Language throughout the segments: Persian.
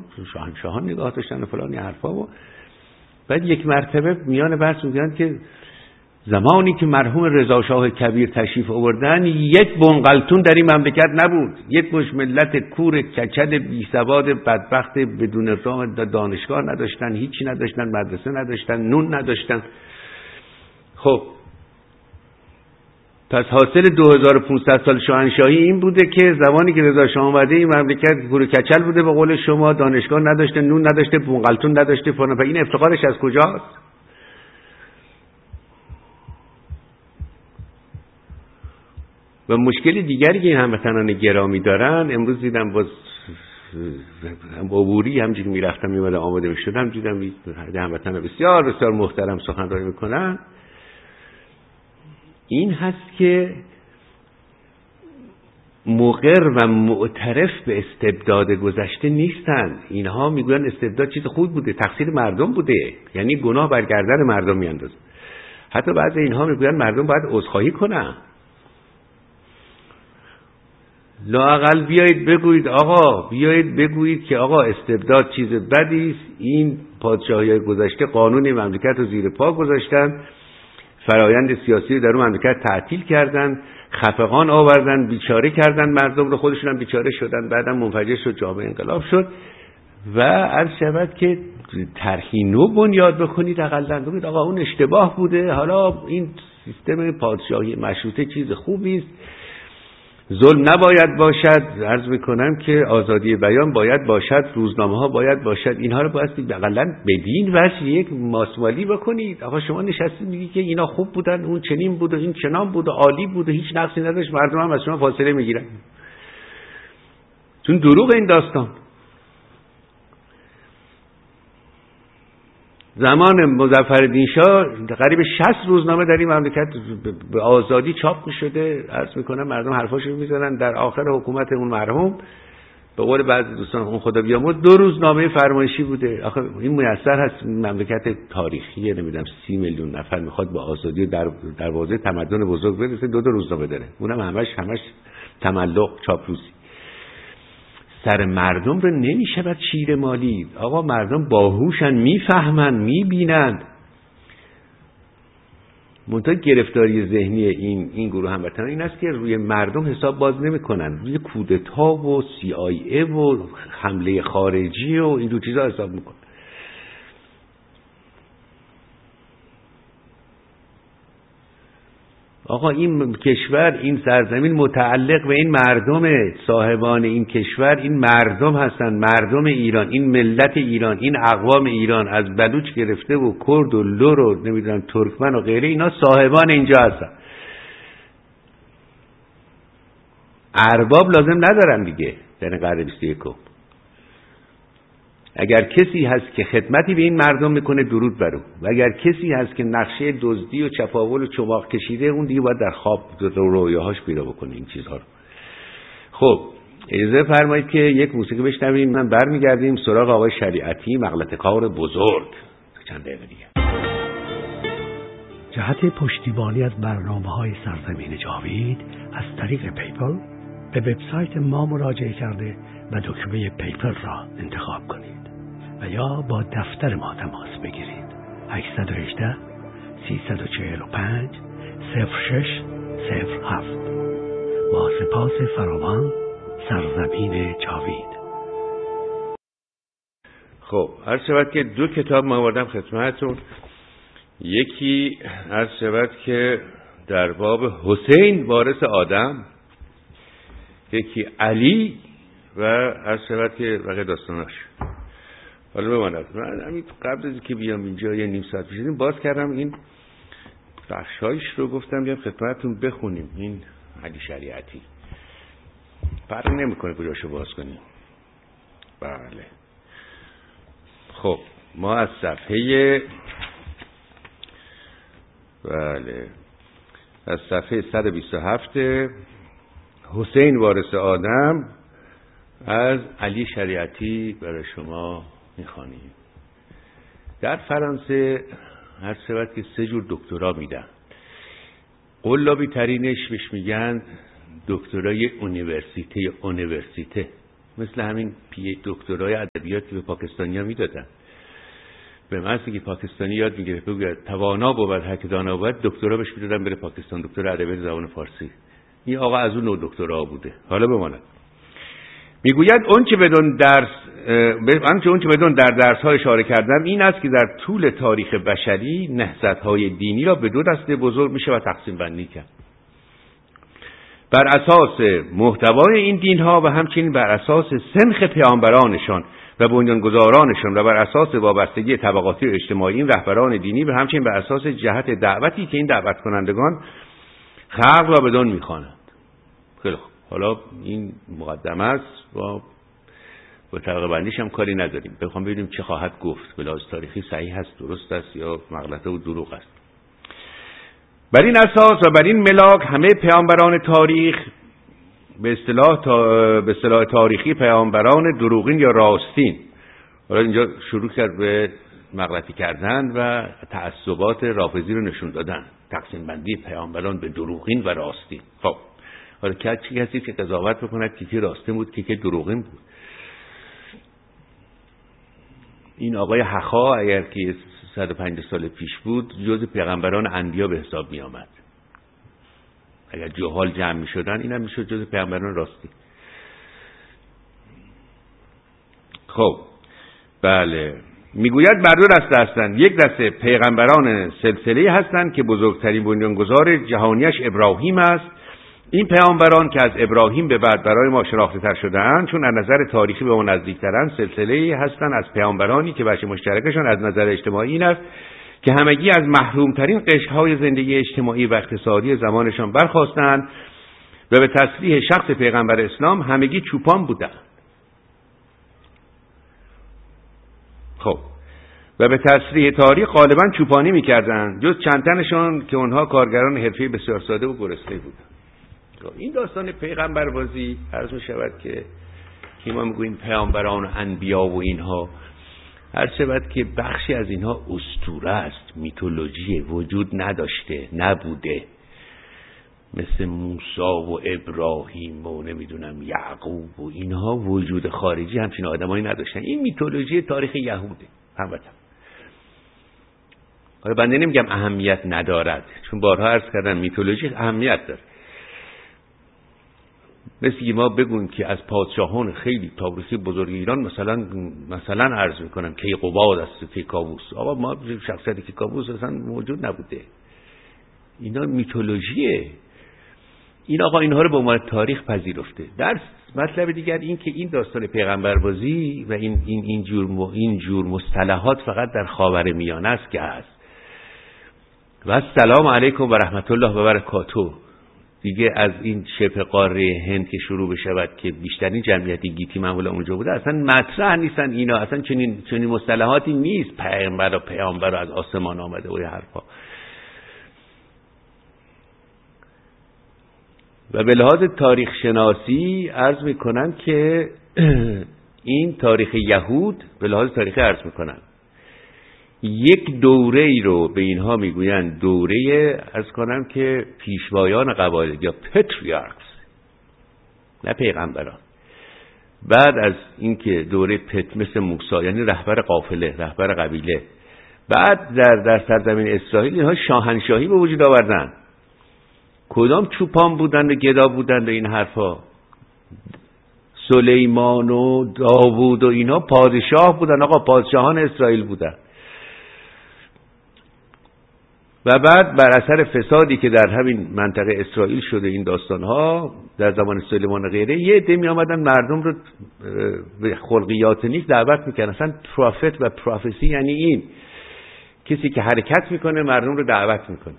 شاهنشاهان نگاه داشتن و فلان حرفا. و بعد یک مرتبه میان بحث میگن که زمانی که مرحوم رضا شاه کبیر تشریف آوردن یک بنقلتون در این مملکت نبود، یک مش ملت کور کچل بی سواد بدبخت بدون دانشگاه نداشتن، هیچی نداشتن، مدرسه نداشتن، نون نداشتن. خب پس حاصل 2500 سال شاهنشاهی این بوده که زمانی که رضا شاه اومده این مملکت کور کچل بوده، به قول شما دانشگاه نداشته، نون نداشته، بنقلتون نداشته. این افتخارش از کجاست؟ و مشکل دیگری که این هموطنان گرامی دارن، امروز دیدم باز عبوری همونجوری میرفتم میومدم آماده میشدم دیدم هموطنان بسیار بسیار محترم سخنرانی میکنن، این هست که مقر و معترف به استبداد گذشته نیستن. اینها میگن استبداد چیز خوب بوده، تقصیر مردم بوده، یعنی گناه بر گردن مردم میاندازن. حتی بعضی اینها میگن مردم باید عذرخواهی کنن. لااقل بیایید بگویید آقا، بیایید بگویید که آقا استبداد چیز بدی است، این پادشاهی‌های گذشته قانون مملکت رو زیر پا گذاشتن، فرایند سیاسی در اون مملکت تعطیل کردن، خفقان آوردن، بیچاره کردن مردم رو، خودشون هم بیچاره شدن، بعدم منفجر شد، جامعه انقلاب شد. و عرض شود که طرحی نو بنیاد بکنید، اقلا بگید آقا اون اشتباه بوده، حالا این سیستم پادشاهی مشروطه چیز خوبی است، ظلم نباید باشد، عرض میکنم که آزادی بیان باید باشد، روزنامه ها باید باشد، اینها رو باید اقلا بدین وجه یک ماسمالی بکنید. آقا شما نشستید میگی که اینا خوب بودن، اون چنین بود و این چنان بود و عالی بود و هیچ نقصی نداشت، مردم هم از شما فاصله میگیرن، چون دروغ این داستان. زمان مظفرالدین شاه قریب 60 روزنامه در این مملکت به آزادی چاپ می‌شده، عرض میکنم مردم حرفاشو میزنن. در آخر حکومت اون مرحوم به قول بعضی دوستان اون خدا بیامرز 2 روزنامه فرمایشی بوده. آخه این میسر هست؟ مملکت تاریخیه، نمیدونم 30 میلیون نفر میخواد با آزادی در دروازه تمدن بزرگ برسه، 2 روزنامه داره، اونم همش تملق چاپلوسی. سر مردم رو نمیشه بعد شیر مالید. آقا مردم باهوشن، میفهمن، میبینن. منتها گرفتاری ذهنی این گروه هموطنان این است که روی مردم حساب باز نمیکنن، روی کودتا و CIA و حمله خارجی و این دو چیزا حساب میکنن. آقا این کشور، این سرزمین متعلق به این مردم صاحبان این کشور، این مردم هستن، مردم ایران، این ملت ایران، این اقوام ایران، از بلوچ گرفته و کرد و لور و نمیدونم ترکمن و غیره، اینا صاحبان اینجا هستن. ارباب لازم ندارن دیگه در قرن 21. اگر کسی هست که خدمتی به این مردم میکنه درود بر او، و اگر کسی هست که نقشه دزدی و چپاول و چماق کشیده، اون دیگه باید در خواب رویاهاش پیدا بکنه این چیزها رو. خب اجازه فرمایید که یک موسیقی بشنویم، من برمیگردیم سراغ آقای شریعتی، مغلطه کار بزرگ. چند دقیقه دیگه. جهت پشتیبانی از برنامه‌های سرزمین جاوید از طریق پیپل به وبسایت ما مراجعه کرده و دکمه پیپل را انتخاب کنید و یا با دفتر ما تماس بگیرید. 818 345 0607. با سپاس فراوان، سرزمین جاوید. خب عرض شود که 2 کتاب ما آوردم خدمتتون. یکی عرض شود که در باب حسین وارث آدم، یکی علی و عرض شود که بقیه داستاناش. حالا بماند من همین قبل از که بیام اینجا یه نیم ساعت پیش باز کردم این بخشایش رو، گفتم بیام خدمتتون بخونیم. این علی شریعتی فرق نمیکنه کجاشو باز کنیم. بله خب ما از صفحه از صفحه 127 حسین وارث آدم از علی شریعتی برای شما میخوانیم. در فرانسه هر سبت که 3 جور دکترا میدن. قلابی ترینش بهش میگن دکترای اونیورسیته. مثل همین دکترای ادبیات که به پاکستانی‌ها میدادن. به محضی که پاکستانی یاد میگیره بگوید توانا بود هر که دانا بود، دکترا بهش میدادن بره پاکستان، دکتر ادبیات زبان فارسی. این آقا از اون نوع دکترا بوده. حالا بماند. میگوید اون چه بدون در درس‌ها اشاره کردم این است که در طول تاریخ بشری نهضت‌های دینی را به دو دسته بزرگ میشه و تقسیم بندی کرد. بر اساس محتوای این دین‌ها و همچنین بر اساس سنخ پیامبرانشان و بنیانگذارانشان و بر اساس وابستگی طبقاتی و اجتماعی این رهبران دینی و همچنین بر اساس جهت دعوتی که این دعوت کنندگان خلق را بدان می‌خوانند. خیلی خوب. حالا این مقدمه است و با طبقه بندیش هم کاری نداریم. بخوام ببینیم چه خواهد گفت. به لحاظ تاریخی صحیح است، درست است یا مغلطه و دروغ است. بر این اساس و بر این ملاک همه پیامبران تاریخ به اصطلاح تاریخی پیامبران دروغین یا راستین. حالا اینجا شروع کرد به مغلطی کردن و تعصبات رافضی رو نشون دادن. تقسیم بندی پیامبران به دروغین و راستین. خب حالا کسی که قضاوت بکند که راستین بود که دروغین بود. این آقای حخا اگر که 150 سال پیش بود جز پیغمبران انبیا به حساب می آمد. اگر جهال جمع می شدن اینم می شد جز پیغمبران راستی. خب بله، میگوید بر دو دسته هستند. یک دسته پیغمبران سلسله هستند که بزرگترین بنیانگذار جهانیش ابراهیم است. این پیامبران که از ابراهیم به بعد برای ما شناخته تر شده‌اند چون از نظر تاریخی به ما نزدیک‌ترند سلسله‌ای هستند از پیامبرانی که وجه مشترکشان از نظر اجتماعی این است که همگی از محرومترین قشرهای زندگی اجتماعی و اقتصادی زمانشان برخاستند و به تصریح شخص پیغمبر اسلام همگی چوپان بودند. خب و به تصریح تاریخ غالبا چوپانی می‌کردند جز چند تنشان که اونها کارگران حرفه‌ای بسیار ساده و گرسنه بودند. این داستان پیغمبربازی عرض می شود که ما میگوییم پیامبران و انبیا و اینها، هر شود که بخشی از اینها اسطوره است، میتولوژی، وجود نداشته، نبوده، مثل موسی و ابراهیم و نمیدونم یعقوب و اینها وجود خارجی همچین آدمایی نداشتن. این میتولوژی تاریخ یهوده هموطن. حالا بنده نمیگم اهمیت ندارد، چون بارها عرض کردم میتولوژی اهمیت داره. مثل ما بگویم که از پادشاهان خیلی تاریخی بزرگ ایران مثلا عرض میکنم کیقوباد است، کیکاووس. آقا ما شخصیتی کیکاووس اصلا موجود نبوده. اینا میتولوژیه. این آقا اینها رو به عنوان تاریخ پذیرفته. در مطلب دیگر این که این داستان پیغمبربازی و این جور مصطلحات فقط در خاورمیانه است که هست. و السلام علیکم و رحمت الله و برکاته. دیگه از این شبه قاره هند که شروع بشود که بیشترین جمعیت گیتی معمولا اونجا بوده اصلا مطرح نیستن اینا، اصلا چنین مصطلحاتی نیست. پیامبر از آسمان آمده و حرفا. و به لحاظ تاریخ شناسی عرض میکنن که این تاریخ یهود به لحاظ تاریخی عرض میکنن یک دوره ای رو به اینها میگوین دوره عرض کنم که پیشوایان قبایل یا پتریارکس، نه پیغمبران. بعد از اینکه دوره مثل موسی یعنی رهبر قافله، رهبر قبیله، بعد در سرزمین اسرائیل اینها شاهنشاهی به وجود آوردن. کدام چوپان بودن و گدا بودن و این حرفا؟ سلیمان و داوود و اینا پادشاه بودن. آقا پادشاهان اسرائیل بودن. و بعد بر اثر فسادی که در همین منطقه اسرائیل شده این داستانها در زمان سلیمان و غیره، یه عده می آمدن مردم رو به خلقیات نیک دعوت میکنن. اصلا پروفت و پروفسی یعنی این کسی که حرکت میکنه مردم رو دعوت میکنه.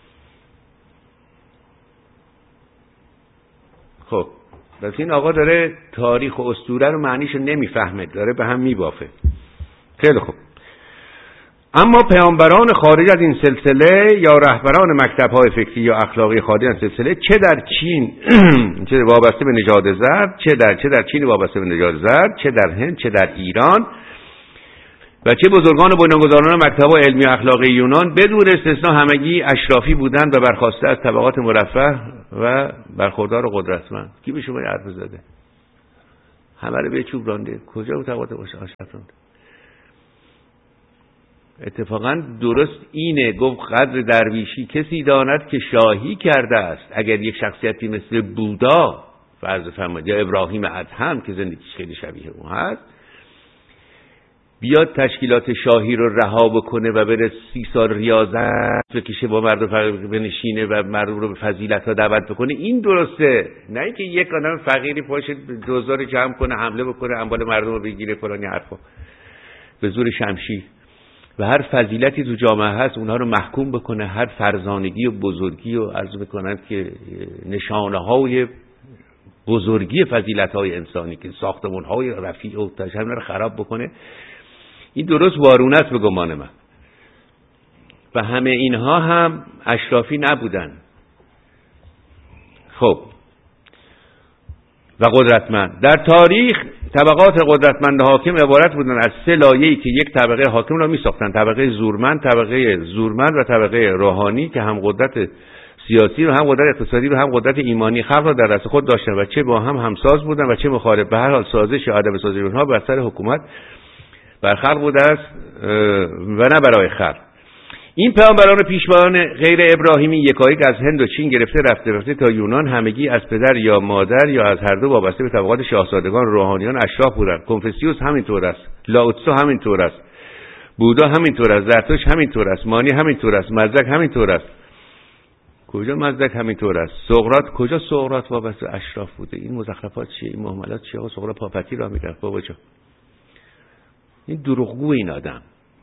خب پس این آقا داره تاریخ و اسطوره رو معنیشو نمیفهمه، داره به هم میبافه. خیلی خوب. اما پیامبران خارج از این سلسله یا رهبران مکتب‌های فکری یا اخلاقی خارج از سلسله چه در چین چه وابسته به نژاد زرد، چه در چین وابسته به نژاد زرد، چه در هند، چه در ایران و چه بزرگان و بنیانگذاران مکتب‌های علمی و اخلاقی یونان بدون استثنا همگی اشرافی بودند و برخواسته از طبقات مرفه و برخوردار و قدرتمند. کی به شما حرف زده؟ همه رو به چوب رانده. کجا متقاعد باشه آشرف رانده؟ اتفاقا درست اینه، گفت قدر درویشی کسی داند که شاهی کرده است. اگر یک شخصیتی مثل بودا فرض فرمایید یا ابراهیم ادهم که زندگیش خیلی شبیه اون هست بیاد تشکیلات شاهی رو رها بکنه و بره 30 سال ریاضت بکشه با مردم بنشینه و مردم رو به فضیلت ها دعوت بکنه، این درسته. نه اینکه یک آدم فقیری پاشه دوزار جمع کنه حمله بکنه اموال مردم رو بگیره فلانی حرفا به زور شمشیر و هر فضیلتی تو جامعه هست اونها رو محکوم بکنه، هر فرزانگی و بزرگی و عرض بکنند که نشانه های بزرگی فضیلت های انسانی که ساختمان های رفیع و تشمیل رو خراب بکنه. این درست وارونه است به گمان من. و همه اینها هم اشرافی نبودن. خب و قدرتمند. در تاریخ طبقات قدرتمند حاکم عبارت بودن از 3 لایه‌ای که یک طبقه حاکم را می‌ساختند: طبقه زورمند و طبقه روحانی که هم قدرت سیاسی و هم قدرت اقتصادی و هم قدرت ایمانی خلق را در دست خود داشتند و چه با هم همساز بودند و چه مخالف. به هر حال سازش یا عدم سازش اونها بر سر حکومت بر خلق بوده است و نه برای خلق. این پیامبران و پیشوایان غیر ابراهیمی یکایک از هند و چین گرفته رفته تا یونان همگی از پدر یا مادر یا از هر دو وابسته به طبقات شاهزادگان روحانیان اشراف بودند. کنفوسیوس همینطور است، لاوتسو همینطور است، بودا همینطور است، زرتشت همینطور است، مانی همینطور است، مزدک همینطور است. کجا مزدک همینطور است؟ سقراط کجا؟ سقراط وابسته اشراف بوده. این مزخرفات چیه؟ این مهملات چیه؟ آقا سقراط پاپتی راه میرفت بابا جان. این دروغگو، این آدم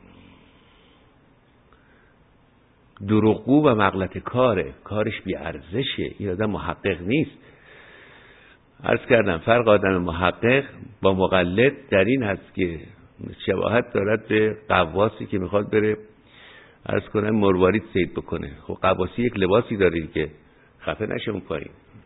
دروغگو و مغلطه کارش بی ارزشه. این آدم محقق نیست. عرض کردم فرق آدم محقق با مقلد در این هست که شباهت دارد به قواسی که میخواد بره عرض کنم مروارید صید بکنه. خب قواسی یک لباسی داره که خفه نشه اون پایین.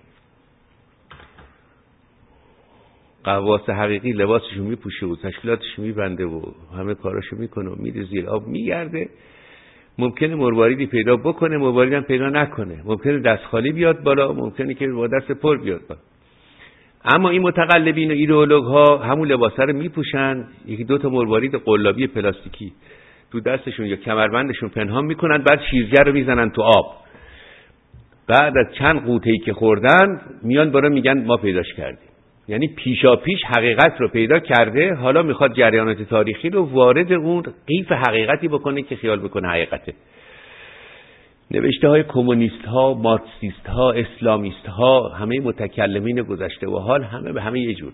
قواس حقیقی لباسشو میپوشه و تشکیلاتشو میبنده و همه کاراشو میکنه و میره زیر آب میگرده. ممکنه مرواریدی پیدا بکنه، مرواریدم پیدا نکنه، ممکنه دست خالی بیاد بالا، ممکنه که با دست پر بیاد بالا. اما این متقلبین و ایدئولوگ ها همون لباسه رو میپوشن، یکی دو تا مروارید قلابی پلاستیکی تو دستشون یا کمربندشون پنهان میکنن، بعد شیرجه رو میزنن تو آب. بعد از چند قوطه‌ای که خوردن میان برای میگن ما پیداش کردیم. یعنی پیشا پیش حقیقت رو پیدا کرده، حالا میخواد جریانات تاریخی رو وارد اون قیف حقیقتی بکنه که خیال بکنه حقیقته. نوشته های کمونیست ها، مارکسیست ها، اسلامیست ها، همه متکلمین گذشته و حال همه به همه یه جوره.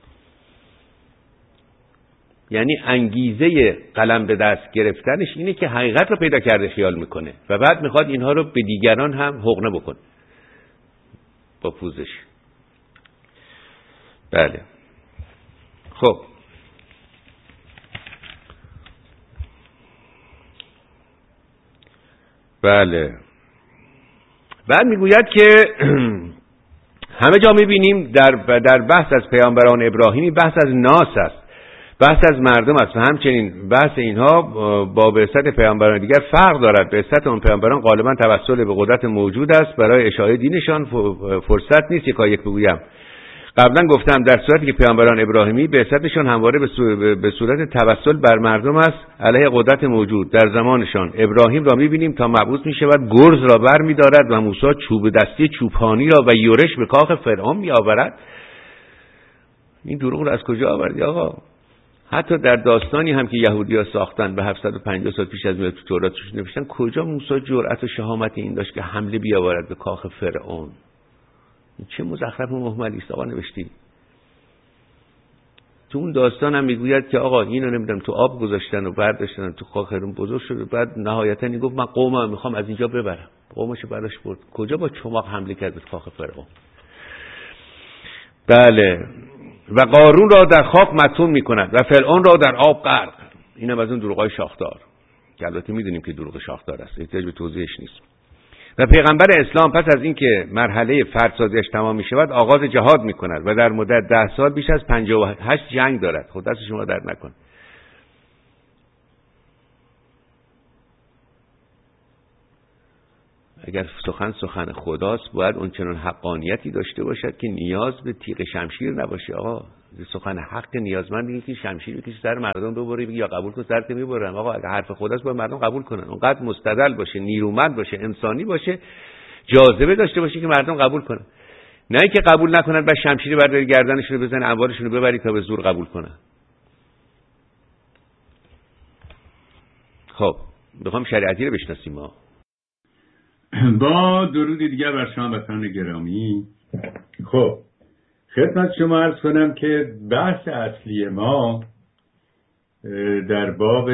یعنی انگیزه قلم به دست گرفتنش اینه که حقیقت رو پیدا کرده خیال میکنه و بعد میخواد اینها رو به دیگران هم حقنه بکنه با پوزش. بله. خب بله. بعد میگوید که همه جا میبینیم در بحث از پیامبران ابراهیمی بحث از ناس است، بحث از مردم است و همچنین بحث اینها با بعثت پیامبران دیگر فرق دارد. بعثت اون پیامبران غالبا توسل به قدرت موجود است، برای اشاعه دینشان فرصت نیست یک بگویم. قبلا گفتم در صورتی که پیامبران ابراهیمی بعثتشان همواره به صورت توسل بر مردم است علیه قدرت موجود. در زمانشان ابراهیم را می‌بینیم تا مبعوث می‌شود گرز را بر می‌دارد و موسی چوب دستی چوپانی را و یورش به کاخ فرعون می‌آورد. این دروغ را از کجا آوردی آقا؟ حتی در داستانی هم که یهودی‌ها ساختن به 750 سال پیش از میلاد تو توراتشون نوشتن، کجا موسی جرأت و شهامت این داشت که حمله بیاورد به کاخ فرعون؟ چه مزخرف و مهملی است آقا نوشتی. تو اون داستان هم میگوید که آقا اینو نمیدونم تو آب گذاشتن و برداشتن تو کاخ فرعون بزرگ شد، بعد نهایتا این گفت من قومم میخوام از اینجا ببرم، قومشو برداشت برد. کجا با چماق حمله کرد به کاخ فرعون؟ بله. و قارون را در خاک مدفون میکند و فرعون را در آب غرق. اینم از اون دروغای شاخدار که البته میدونیم که دروغ شاخدار است، احتیاج به توضیحش نیست. و پیغمبر اسلام پس از اینکه مرحله فردسازیش تمام می شود آغاز جهاد می کند و در مدت 10 سال بیش از 58 جنگ دارد. خود دست شما درد نکن. اگر سخن خداست باید اون چنان حقانیتی داشته باشد که نیاز به تیغ شمشیر نباشه. آقا سخن حق نیازمند اینه که شمشیر بکشی سر مردم ببری بگی یا قبول کن سرت میبرم. آقا اگه حرف خداست باید مردم قبول کنن، اونقدر مستدل باشه، نیرومند باشه، انسانی باشه، جاذبه داشته باشه که مردم قبول کنن، نه اینکه قبول نکنن بعد شمشیر برداری گردنشون رو بزنی اموالشون رو ببری تا به زور قبول کنن. خب بخوام شریعتی رو بشناسیم ما. با درود دیگر بر شما بسان گرامی. خب خدمت شما عرض کنم که بحث اصلی ما در باب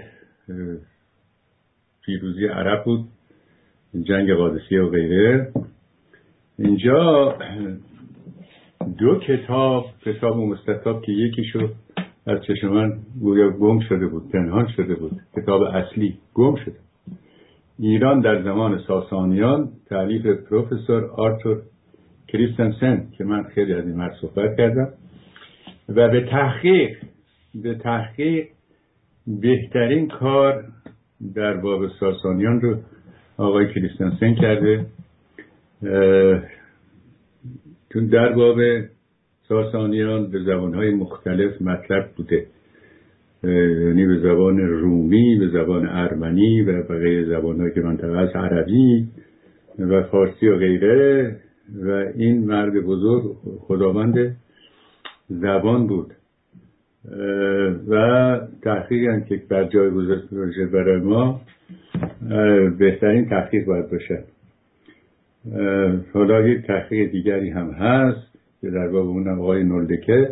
پیروزی عرب بود، جنگ قادسیه و غیره. اینجا دو کتاب و مستطاب که یکیشو از چشم من گویا گم شده بود، پنهان شده بود، کتاب اصلی گم شده. ایران در زمان ساسانیان، تالیف پروفسور آرتور کریستنسن که من خیلی از این مرد صحبت کردم و به تحقیق بهترین کار در باب ساسانیان رو آقای کریستنسن کرده. چون در باب ساسانیان به زبانهای مختلف مطلب بوده، یعنی به زبان رومی، به زبان ارمنی و بقیه زبانهایی که منطقه از عربی و فارسی و غیره، و این مرد بزرگ خداوند زبان بود و تحقیق هم که بر جای گذاشته برای ما بهترین تحقیق باید باشه. حالا یک تحقیق دیگری هم هست که در باب اونم آقای نولدکه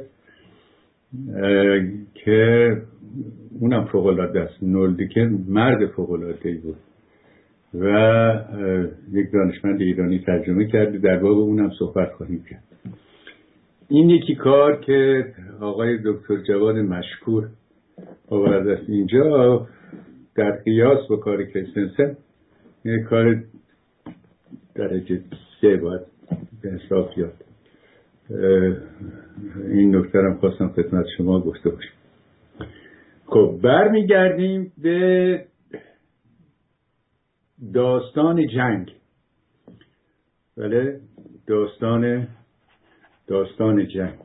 که اونم فوق‌العاده است. نولدکه مرد فوق‌العاده‌ای بود و یک دانشمند ایرانی ترجمه کرده، در باب اونم صحبت خواهیم کرد. این یکی کار که آقای دکتر جواد مشکور آورده است اینجا در قیاس با کار کریستنسن، یک کار درجه 3 باید به حساب بیاد. این نکته هم خواستم خدمت شما گفته باشم. خب برمیگردیم به داستان جنگ. بله، داستان جنگ.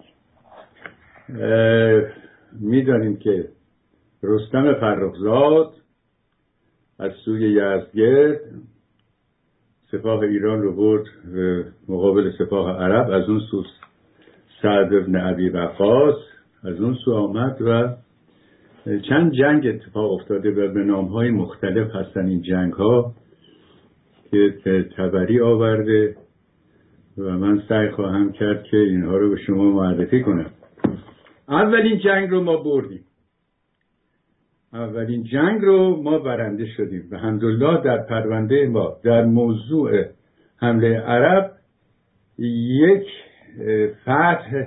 میدانیم که رستم فرخزاد از سوی یزدگرد سپاه ایران رو برد مقابل سپاه عرب، از اون سو سعد بن ابی وقاص از اون سو آمد و چند جنگ اتفاق افتاده و به نام‌های مختلف هستن این جنگ‌ها که تبری آورده و من سعی خواهم کرد که اینها رو به شما معرفی کنم. اولین جنگ رو ما بردیم، اولین جنگ رو ما برنده شدیم و الحمدلله در پرونده ما در موضوع حمله عرب یک فتح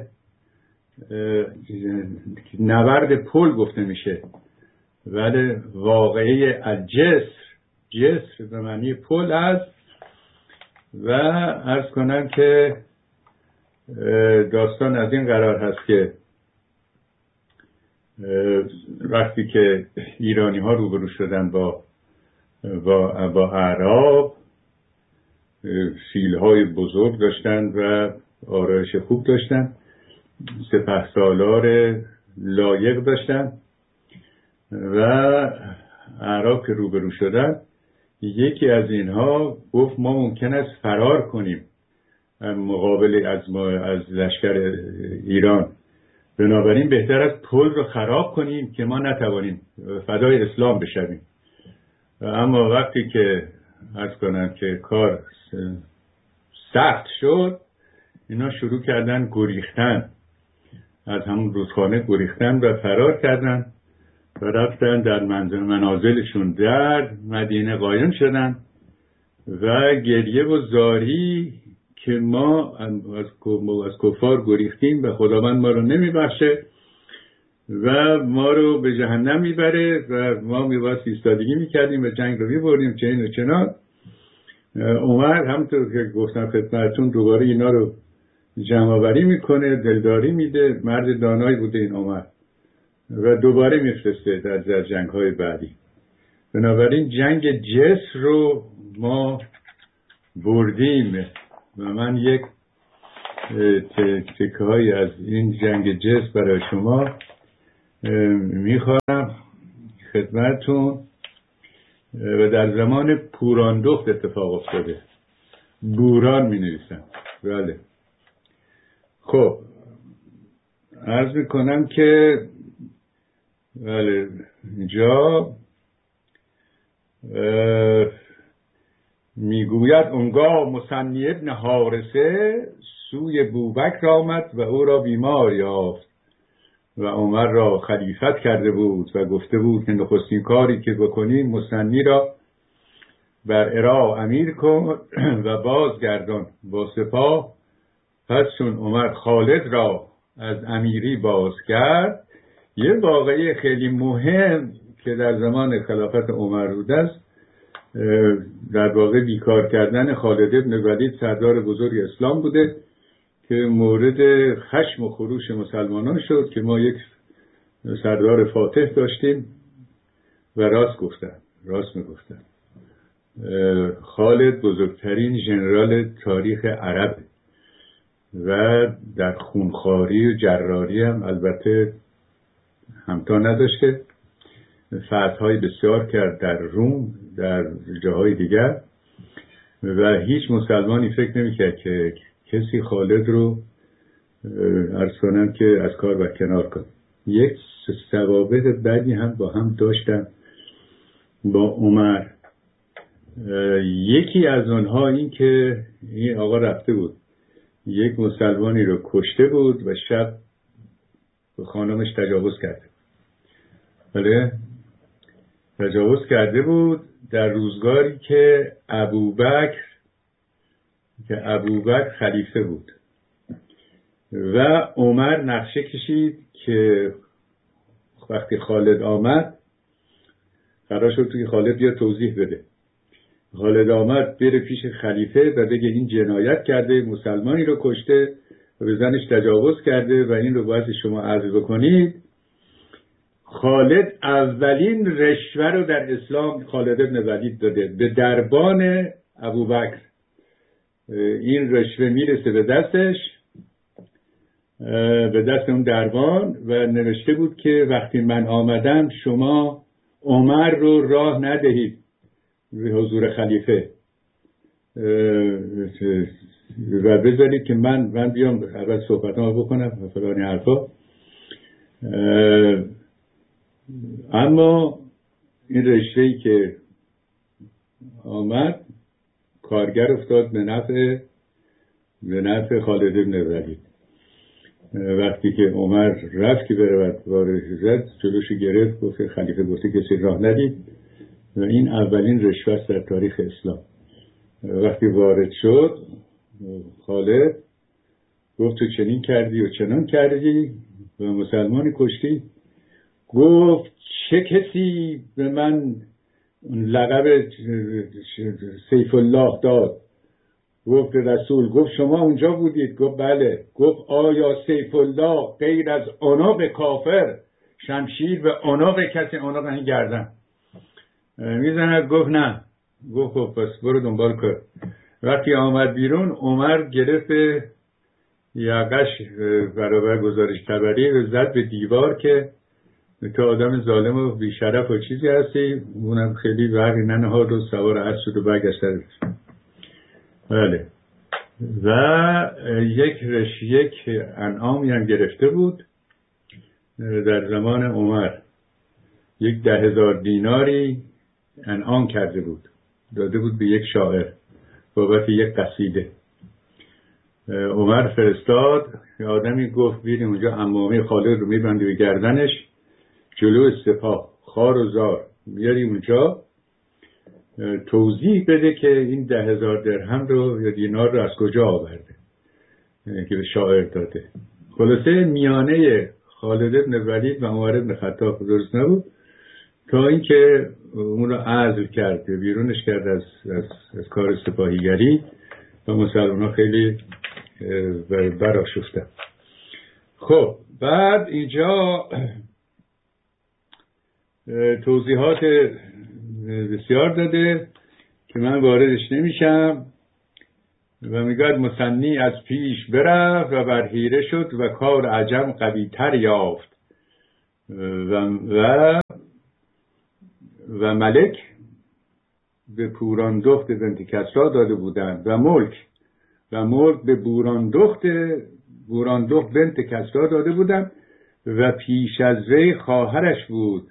نبرد پل گفته میشه، ولی واقعه جسر به معنی پل است. و عرض کنم که داستان از این قرار هست که وقتی که ایرانی ها روبرو شدن با اعراب، فیل‌های بزرگ داشتن و آرایش خوب داشتن، سپهسالار لایق داشتن و اعراب که روبرو شدن، یکی از اینها گفت ما ممکن است فرار کنیم مقابل از لشکر ایران، بنابراین بهتر است پل رو خراب کنیم که ما نتوانیم فدای اسلام بشویم. اما وقتی که عرض کنم که کار سخت شد، اینا شروع کردن گریختن، از همون رودخانه گریختن و فرار کردن و رفتن در منازلشون در مدینه قایم شدن و گریه و زاری که ما از کفار گریختیم و خداوند ما رو نمیبخشه و ما رو به جهنم میبره و ما میباید ایستادگی میکردیم و جنگ رو میبردیم چنین و چنان. عمر همونطور که گفتم خدمتتون دوباره اینا رو جمع آوری میکنه، دلداری میده، مرد دانایی بوده این عمر، و دوباره میفرسته در جنگ های بعدی. بنابراین جنگ جسر رو ما بردیم و من یک تکه های از این جنگ جسم برای شما میخوام خدمتتون. و در زمان پوراندخت اتفاق افتاده. بوران می نویسن. بله. خب عرض میکنم که بله اینجا میگوید اونگاه مثنی ابن حارثه سوی بوبکر آمد و او را بیمار یافت و عمر را خلیفت کرده بود و گفته بود که نخستین کاری که بکنی مثنی را بر عراق امیر کن و بازگردان با سپاه. پس چون عمر خالد را از امیری باز کرد، یه واقعه خیلی مهم که در زمان خلافت عمر بود است، در واقع بیکار کردن خالد ابن ولید سردار بزرگ اسلام بوده که مورد خشم و خروش مسلمانان شد که ما یک سردار فاتح داشتیم و راست میگفتن خالد بزرگترین ژنرال تاریخ عرب و در خونخواری و جراری هم البته همتا نداشته. فتح‌های بسیار کرد در روم، در جاهای دیگر و هیچ مسلمانی فکر نمی‌کرد که کسی خالد رو عرض کنم که از کار برکنار کنه. یک سوابق بدی هم با هم داشتن با عمر. یکی از اونها این که این آقا رفته بود یک مسلمانی رو کشته بود و شب به خانمش تجاوز کرده. بله تجاوز کرده بود در روزگاری که ابوبکر خلیفه بود و عمر نقشه کشید که وقتی خالد آمد قرار شد که خالد بیا توضیح بده. خالد آمد بره پیش خلیفه و بگه این جنایت کرده، مسلمانی رو کشته و به زنش تجاوز کرده و این رو باید شما عرض بکنید. خالد اولین رشوه رو در اسلام خالد ابن ولید داده به دربان ابوبکر. این رشوه میرسه به دستش، به دست اون دربان و نوشته بود که وقتی من آمدم شما عمر رو راه ندهید به حضور خلیفه و بذارید که من بیام اول صحبتام بکنم و فلانی حرفا. اما این رشته‌ای که آمد کارگر افتاد به نفع خالد بن ولید. وقتی که عمر رفت که بره وارد زد جلوشو گرفت، گفت خلیفه گفته کسی راه ندید و این اولین رشوه در تاریخ اسلام. وقتی وارد شد خالد گفت تو چنین کردی و چنان کردی و مسلمانی کشتی. گفت چه کسی به من لقب سیف الله داد؟ گفت رسول. گفت شما اونجا بودید؟ گفت بله. گفت آیا سیف الله غیر از عناق کافر شمشیر به عناق کسی، عناق این گردن میزند؟ گفت نه. گفت خب پس برو دنبال کن. وقتی آمد بیرون عمر گرفت یقش برابر گزارش خبری و زد به دیوار که تو آدم ظالم و بیشرف و چیزی هستی. اونم خیلی وقتی ننهاد و سوار اسب شد و برگشت. بله. و یک انعامی هم گرفته بود در زمان عمر، 10,000 دیناری انعام کرده بود، داده بود به یک شاعر بابت یک قصیده. عمر فرستاد آدمی، گفت بیریم اونجا عمامه خالد رو میبندی به گردنش، جلو سپاه خوار و زار بیاریم اونجا، توضیح بده که این 10,000 درهم رو یا دینار رو از کجا آورده که به شاعر داده. خلاصه میانه خالد بن ولید و عمر بن خطاب درست نبود تا اینکه اون رو عزل کرد، بیرونش کرد از کار سپاهیگری و مسلمان‌ها خیلی برآشفتن. خب بعد اینجا توضیحات بسیار داده که من واردش نمیشم. و میگوید مصنی از پیش برفت و بر حیره شد و کار عجم قوی تر یافت و ملک به پوران دخت بنت کسری داده بودند و ملک به بوران دخت بنت کسری داده بودند و پیش از وی خواهرش بود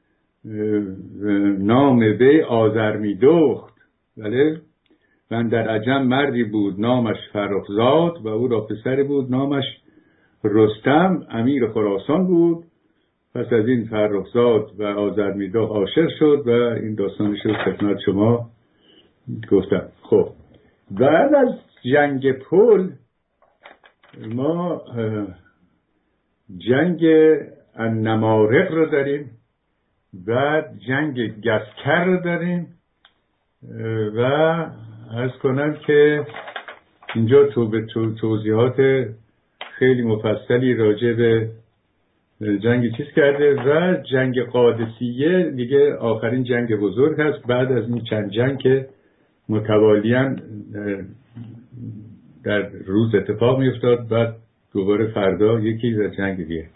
نام وی آزرمیدخت. بله. و در عجم مردی بود نامش فرخزاد و او را پسری بود نامش رستم امیر خراسان بود. پس از این فرخزاد و آزرمیدخت عاشق شد و این داستانش رو خدمت شما گفتم. خب بعد از جنگ پل ما جنگ النمارق رو داریم، بعد جنگ گسکر رو داریم و عرض کنم که اینجا به توضیحات خیلی مفصلی راجع به جنگ چیز کرده و جنگ قادسیه دیگه آخرین جنگ بزرگ هست بعد از این چند جنگ که متوالیاً در روز اتفاق می افتاد، بعد دوباره فردا یکی و جنگ دیگه.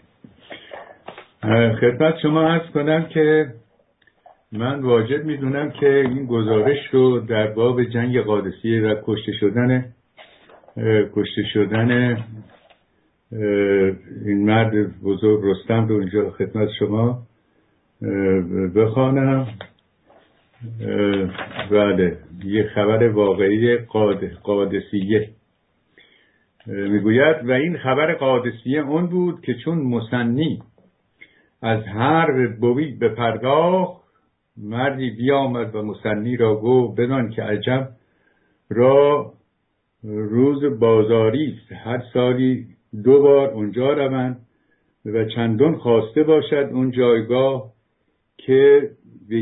خدمت شما عرض کنم که من واجب میدونم که این گزارش رو در باب جنگ قادسیه و کشته شدن این مرد بزرگ رستم رو اینجا خدمت شما بخوانم. بله، یه خبر واقعی قادسیه میگوید و این خبر قادسیه اون بود که چون مصنی از حرب بوید به پرداخت، مردی بیامد و مصنی را گفت بدان که عجم را روز بازاری است، هر سالی 2 بار اونجا روند و چندان خواسته باشد اون جایگاه که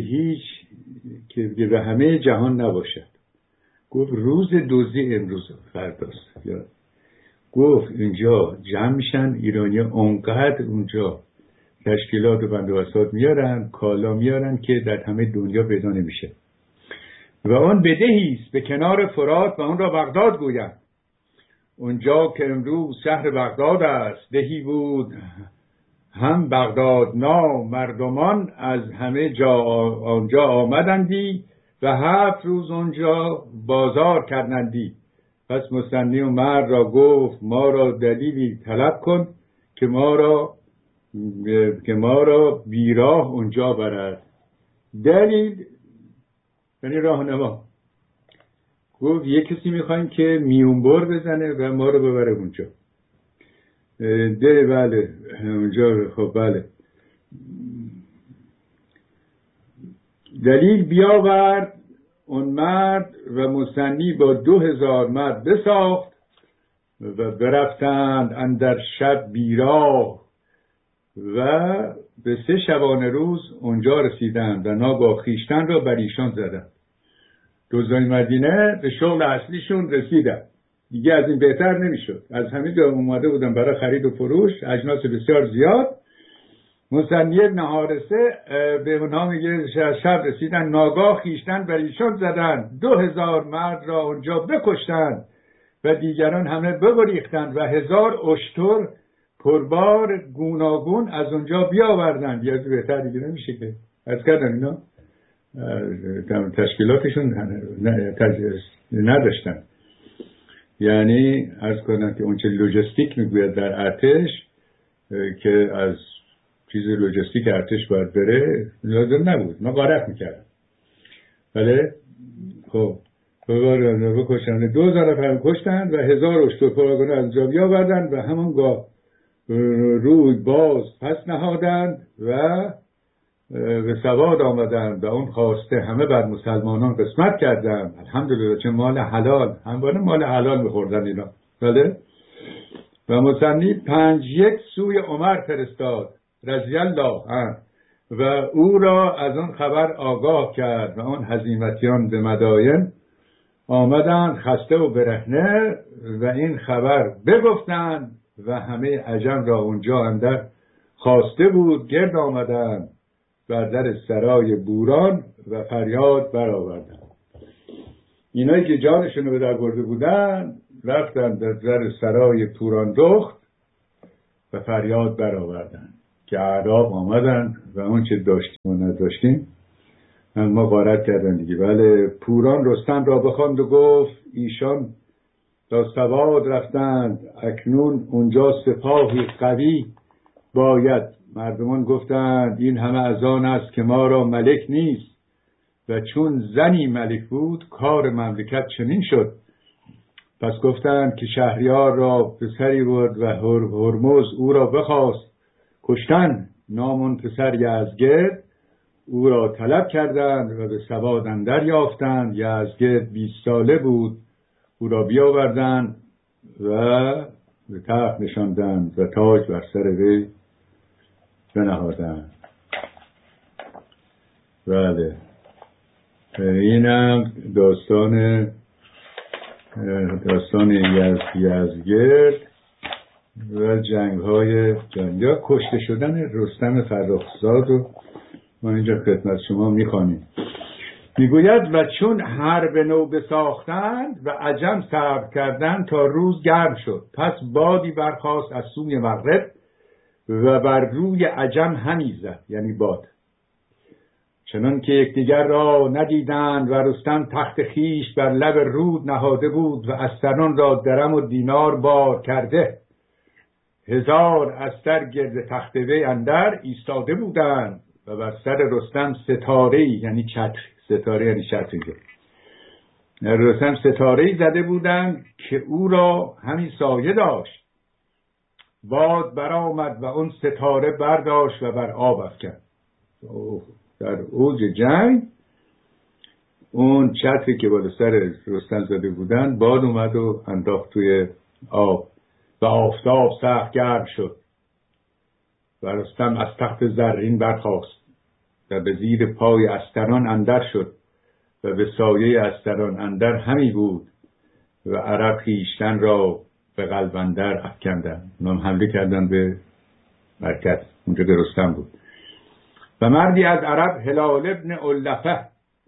به همه جهان نباشد. گفت روز دوزی امروز فرداست. گفت اینجا جمع میشن ایرانی اونقدر اونجا تشکیلات و بندوبست میارن، کالا میارن که در همه دنیا پیدا نمیشه. و آن بدهی است به کنار فرات و اون را بغداد گویند. اونجا که امروز شهر بغداد است، دهی بود هم بغداد نام، مردمان از همه جا آنجا آمدندی و 7 روز اونجا بازار کردندی. پس مصنی و مرد را گفت ما را دلیلی طلب کن که ما را بیراه اونجا برد. دلیل یعنی راهنما. گفت یه کسی میخوایم که میونبر بزنه و ما رو ببره اونجا. بله اونجا. خب بله، دلیل بیاورد اون مرد و مصنی با 2000 مرد بساخت و برفتند اندر شب بیراه و به 3 شبانه روز اونجا رسیدند و ناگاه خویشتن را بر ایشان زدند. دوزای مدینه به شغل اصلیشون رسیدند. دیگه از این بهتر نمیشد. از همه جا اومده بودن برای خرید و فروش، اجناس بسیار زیاد. مصنی نهارسه به اونها میگه شب رسیدن، ناگاه خویشتن بر ایشان زدند، 2000 مرد را اونجا بکشتند و دیگران همه بگریختند و 1000 اشتر پربار گوناگون از اونجا بیاوردند. یا بهتر دیگه نمیشه که از کردن اینا تشکیلاتشون نداشتن. یعنی عرض کنم که اونچه لوجستیک میگوید در ارتش که از چیز لوجستیک ارتش باید بره لازم نبود، ما غارت میکردن. بله خب بکشتن 2000 نفر کشتند و 1000 اشتر پرگونه از اونجا بیاوردند و همانگاه روی باز پس نهادند و به سواد آمدند و اون خواسته همه بر مسلمانان قسمت کردند. الحمدلله، چه مال حلال، همواره مال حلال میخوردن اینا. بله. و مصنی 5 سوی عمر فرستاد رضی الله عنه و او را از آن خبر آگاه کرد و آن هزیمتیان به مداین آمدند خسته و برهنه و این خبر بگفتند و همه عجم را اونجا اندر خواسته بود گرد آمدند و در سرای بوران و فریاد برآوردند. اینایی که جانشون رو به در برده بودن رفتن در سرای پوراندخت و فریاد برآوردن که اعراب آمدن و اون چه داشتیم و نداشتیم ما غارت کردن دیگه. بله، پوران رستم را بخواند و گفت ایشان تا سواد رفتند، اکنون اونجا سپاهی قوی باید. مردمان گفتند این همه از آن است که ما را ملک نیست و چون زنی ملک بود کار مملکت چنین شد. پس گفتند که شهریار را پسری بود و هرمز او را بخواست کشتن. نام پسر یزدگرد او را طلب کردند و به سواد اندر یافتند. یزدگرد 20 ساله بود، او را بیاوردند و به تخت نشاندند و تاج بر سر وی بنهادند. بله، اینم داستان یزدگرد و جنگ‌های یا کشته شدن رستم فرخزاد رو ما اینجا خدمت شما می‌خوانیم. میگوید و چون حرب نو بساختند و عجم صبر کردند تا روز گرم شد، پس بادی برخاست از سوی مغرب و بر روی عجم همی زد، یعنی باد، چنان که یکدیگر را ندیدند و رستم تخت خیش بر لب رود نهاده بود و استران را درم و دینار بار کرده. 1000 استر گرد تخت وی اندر ایستاده بودند و بر سر رستم ستاره‌ای، یعنی چتر، ستاره یعنی چتر، رستم ستاره‌ای زده بودند که او را همی سایه داشت. باد برآمد و اون ستاره برداشت و بر آب افکند. در اوج جنگ اون چتری که بالا سر رستم زده بودن باد اومد و انداخت توی آب و آفتاب سخت گرم شد و رستم از تخت زرین برخاست و به زیر پای استران اندر شد و به سایه استران اندر همی بود و عرب خویشتن را به قلب اندر افکندند. اونم حمله کردن به مرکز، اونجا که رستم بود. و مردی از عرب هلال ابن علفه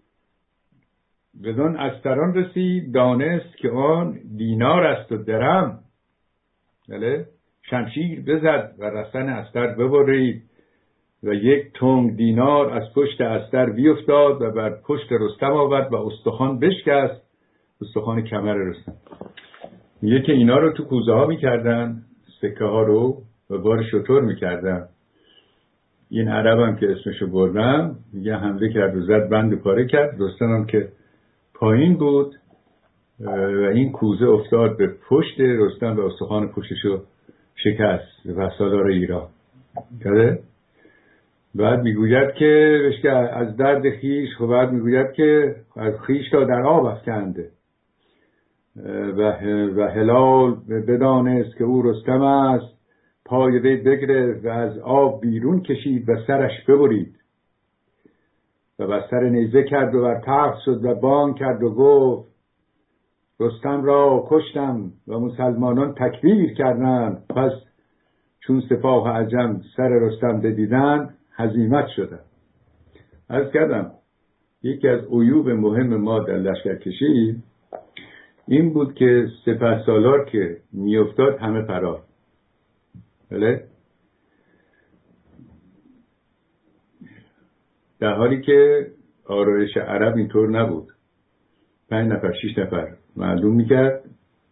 بدون استران رسید، دانست که آن دینار است و درم. بله، شمشیر بزد و رسن استر ببرید و 1 تنگ دینار از پشت استر بیفتاد و بر پشت رستم آورد و استخوان بشکست، استخوان کمر رستم. میگه که اینا رو تو کوزه ها میکردن، سکه ها رو و بار شتر میکردن. این عرب هم که اسمشو بردم میگه حمله کرد و زد، بند پاره کرد. رستم هم که پایین بود و این کوزه افتاد به پشت رستم و استخوان پشتشو شکست و سالار ایران کرده. بعد میگوید که از درد خیش، خب بعد میگوید که از خیش تا در آب افکنده و هلال بدانست که او رستم است، پای وی بگرفت و از آب بیرون کشید و سرش ببرید و بر سر نیزه کرد و بر تخت شد و بانگ کرد و گفت رستم را کشتم و مسلمانان تکبیر کردند. پس چون سپاه عجم سر رستم بدیدند هزیمت شدند. عرض کردم یکی از عیوب مهم ما در لشکرکشی این بود که سپهسالار که میافتاد همه فرار. بله، در حالی که آرایش عرب اینطور نبود. 5 نفر 6 نفر معلوم میکرد.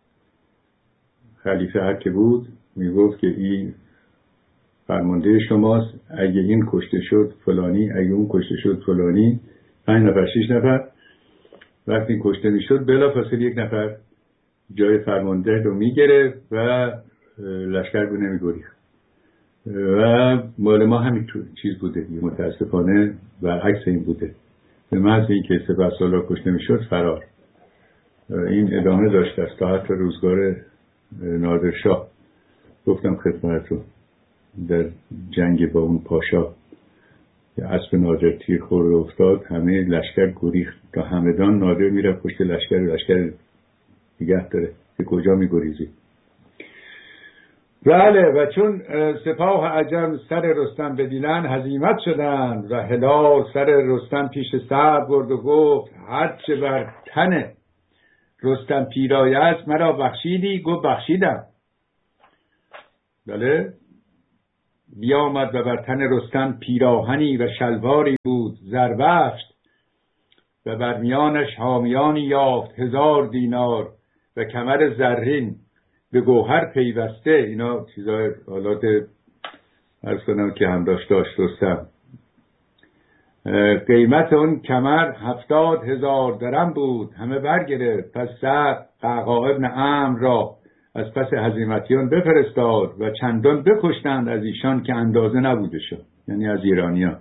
خلیفه هر که بود میگفت که این فرمانده شماست، اگه این کشته شد فلانی، اگه اون کشته شد فلانی. 5 نفر 6 نفر. وقتی کشته میشد بلافاصله 1 نفر جای فرمانده رو میگرفت و لشکر رو نمیگریخت. و مال ما همین چیز بوده، متاسفانه برعکس این بوده. به محض اینکه سپهسالار کشته میشد فرار. این ادامه داشته است تا حتی روزگار نادرشاه. گفتم خدمتتون در جنگ با اون پاشا که اسب نادر تیر خورد افتاد، همه لشکر گریخت تا همدان. نادر میره پشت لشکر نگه داره که کجا میگریزی. بله، و چون سپاه عجم سر رستم بدیدند هزیمت شدند و هلال سر رستم پیش سعد برد و گفت هرچه بر تن رستم پیرایه است مرا بخشیدی؟ گفت بخشیدم. بله. بیامد و بر تن رستم پیراهنی و شلواری بود زربفت و بر میانش حامیانی یافت 1000 دینار و کمر زرین به گوهر پیوسته. اینا چیزای حالات عرض کنم که هم داشت رستم. قیمت اون کمر 70,000 درم بود. همه برگرفت. پس سعد قعقاع ابن عمرو را از پس هزیمتیان بفرستاد و چندان بکشتند از ایشان که اندازه نبودشان، یعنی از ایرانیان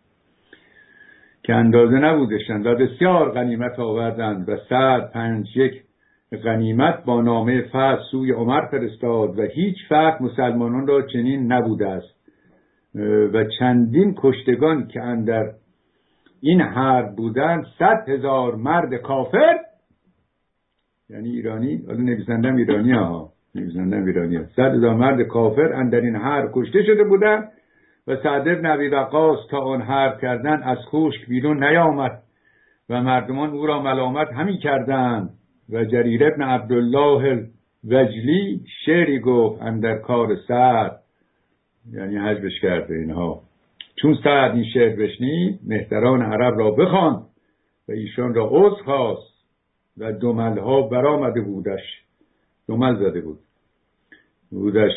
که اندازه نبودشان، و بسیار غنیمت آوردند و سعد 5 غنیمت با نامه فتح سوی عمر فرستاد و هیچ وقت مسلمانان را چنین نبوده است. و چندین کشتگان که اندر این حرب بودند 100,000 مرد کافر، یعنی ایرانی، حالا نویسندم ایرانی ها، 100,000 مرد کافر اندر این حرب کشته شده بودند و سعد بن ابی وقاص تا آن حرب کردن از خشک بیرون نیامد و مردمان او را ملامت همی کردند. و جریر ابن عبدالله الوجلی شعری گفت اندر کار سعد، یعنی حجبش کرده اینها. چون سعد این شعر بشنید مهتران عرب را بخواند و ایشان را عذر خواست و دملها برآمده بودش، دمل زده بودش.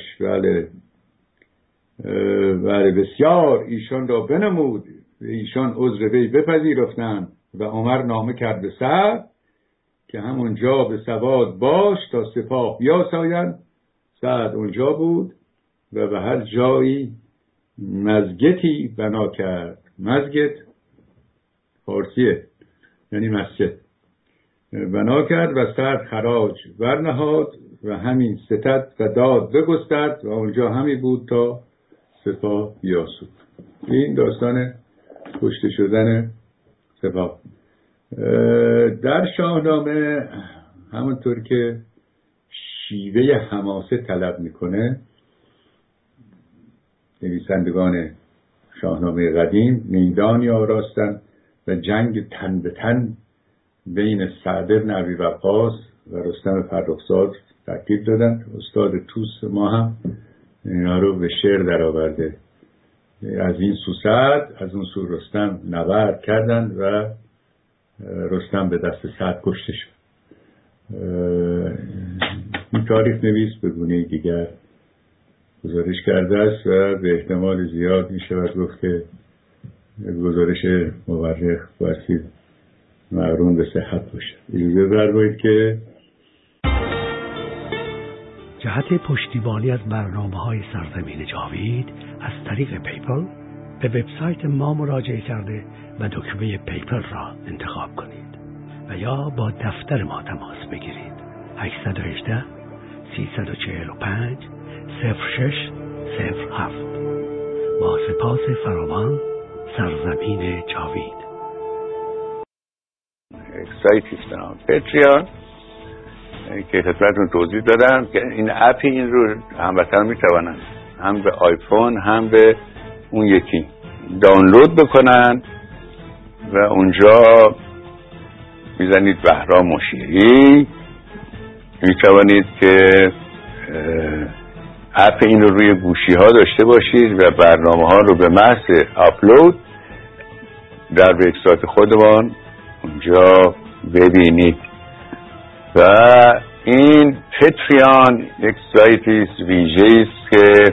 بله بسیار ایشان را بنمود و ایشان عذر وی بپذیرفتند و عمر نامه کرد به سعد که همونجا به سواد باش تا سپاه بیاسایند. سعد اونجا بود و به هر جایی مسجدی بنا کرد. مسجد فارسیه یعنی مسجد. بنا کرد و سعد خراج برنهاد و همین ستد و داد بگسترد و اونجا همی بود تا سپاه بیاسود. این داستان کشته شدن سپاه. در شاهنامه همونطور که شیوه حماسه طلب میکنه، نویسندگان شاهنامه قدیم میدانی آراستن و جنگ تن به تن بین سعد بن ابی وقاص و رستم فرخزاد ترتیب دادن. استاد توس ما هم اینا رو به شعر در آورده. از این سو سعد، از اون سو رستم نبرد کردن و رستم به دست سعد کشته شد. این تاریخ نویس به گونه دیگر گزارش کرده است و به احتمال زیاد می شود گفت که گزارش مورخ بایستی مقرون به صحت باشه. اجازه فرمایید که جهت پشتیبانی از برنامه‌های سرزمین جاوید از طریق پیپل به وبسایت ما مراجعه کرده و دکمه پیپل را انتخاب کنید و یا با دفتر ما تماس بگیرید. 818 345 0607. با سپاس فراوان. سرزمین جاوید. سایتی است به نام پتریون که خدمتتون توضیح دادم که این اپی این رو هموطنان میتوانند هم به آیفون هم به اون یکی دانلود بکنن و اونجا میزنید بهرام مشیری، میتوانید که اپ این رو روی گوشی ها داشته باشید و برنامه ها رو به محض آپلود در وبسایت خودمان اونجا ببینید. و این پتریون یک سایتی ویژه‌ای است که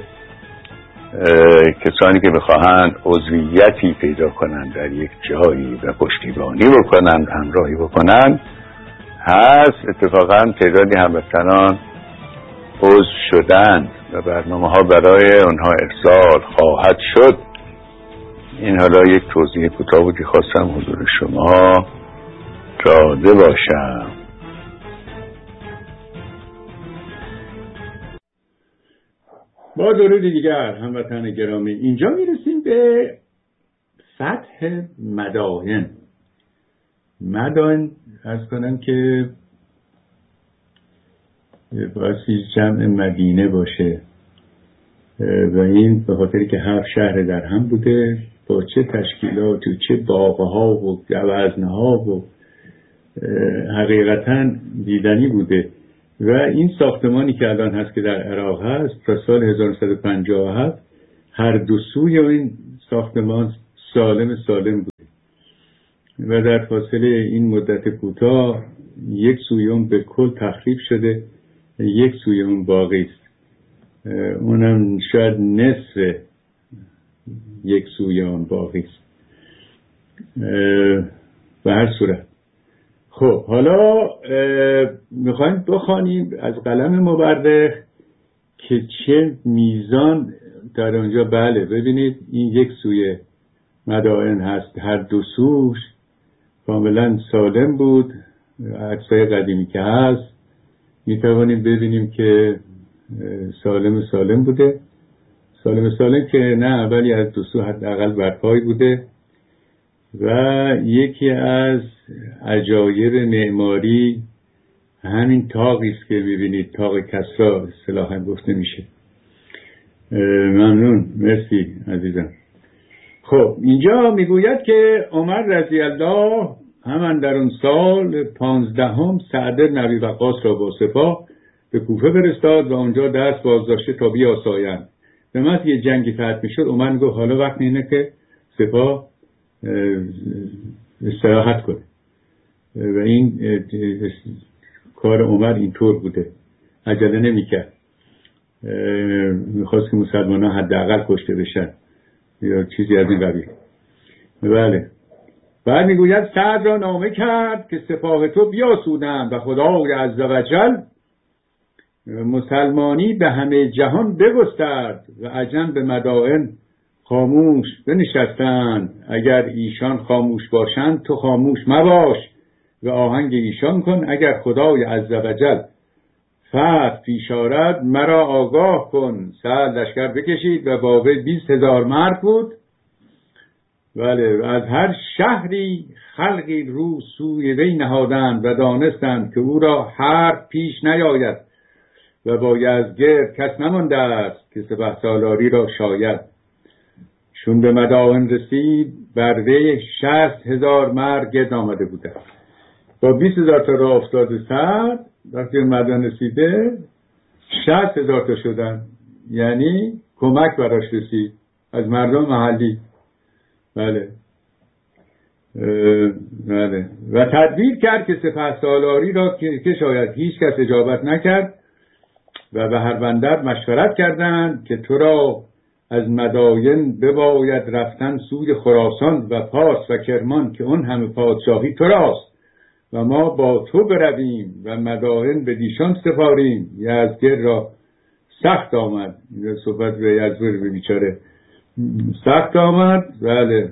کسانی که بخواهند عضویتی پیدا کنند در یک جایی و پشتیبانی بکنند، همراهی بکنند هست. اتفاقا تعدادی هموطنان عضو شدند و برنامه ها برای اونها ارسال خواهد شد. این حالا یک توضیح کوتاه بود که خواستم حضور شما داده باشم. با درود دیگر هموطن گرامی، اینجا میرسیم به سطح مدائن. مدائن از کنم که باسی جمع مدینه باشه و این به خاطری که 7 شهر در هم بوده با چه تشکیلات و چه باغها و گوزنها و حقیقتا دیدنی بوده و این ساختمانی که الان هست که در عراق هست تا سال 1957 هر دو سوی این ساختمان سالم بوده و در فاصله این مدت کوتاه یک سوی اون به کل تخریب شده، یک سوی اون باقی است، اونم شاید نصف یک سوی اون باقی است. به هر صورت خب حالا میخوایم بخوانیم از قلم مورخ که چه میزان در اونجا. بله ببینید این یک سوی مدائن هست، هر دو سوش کاملا سالم بود. عکسای قدیمی که هست میتوانیم ببینیم که سالم بوده. سالم که نه، ولی از دو سو حداقل برپای بوده. و یکی از عجایب معماری همین تاقی است که میبینید، تاق کسرا اصطلاحاً گفته میشه. ممنون، مرسی عزیزم. خب اینجا میگوید که عمر رضی الله همان در اون سال 15 سعد نبی وقاص را با سپاه به کوفه فرستاد و اونجا دست بازداشته تا بیاسایند. به محض یه جنگی فتح میشد عمر گفت حالا وقت اینه که سپاه استراحت کنه و این کار عمر اینطور بوده، عجله نمیکرد، میخواست که مسلمان ها حداقل کشته بشن یا چیزی از این قبیل. بله. بعد میگوید سعد را نامه کرد که سپاه تو بیاسودند و خدای عزوجل مسلمانی به همه جهان بگسترد و عجم به مدائن خاموش بنشستند. اگر ایشان خاموش باشند تو خاموش مباش و آهنگ ایشان کن. اگر خدای عزوجل فتح پیش آرد مرا آگاه کن. سعد لشکر بکشید و با وی 20,000 مرد بود. بله. از هر شهری خلقی رو سوی وی نهادند و دانستند که او را حرب پیش نیاید و با یزدگرد کس نمانده است که سپهسالاری را شاید. چون به مدائن رسید بر وی 60,000 مرد گرد آمده بودند. با 20,000 تا راه افتاده سعد وقتی به مدائن رسیده 60,000 تا شدن، یعنی کمک براش رسید از مردم محلی. بله. بله. و تدبیر کرد که سپهسالاری را که شاید هیچ کس اجابت نکرد و به هر بندر مشورت کردند که تو را از مدائن بباید رفتن سوی خراسان و پارس و کرمان که اون همه پادشاهی تو راست و ما با تو برویم و مدائن به دیشان سپاریم. یزدگرد را سخت آمد، صحبت به یزدگرد بیچاره سخت آمد. بله.